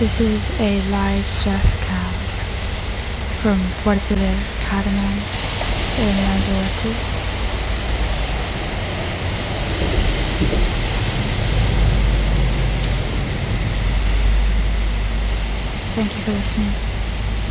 This is a live surf cam from Puerto del Carmen in Lanzarote. Thank you for listening.